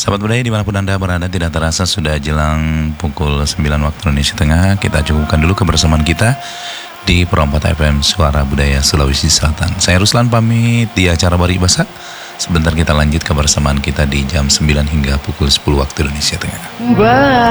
Sahabat budaya dimanapun Anda berada, tidak terasa sudah jelang pukul 9 waktu Indonesia Tengah. Kita cukupkan dulu kebersamaan kita di Perompat FM Suara Budaya Sulawesi Selatan. Saya Ruslan pamit di acara Baribasa. Sebentar kita lanjut kebersamaan kita di jam 9 hingga pukul 10 waktu Indonesia Tengah.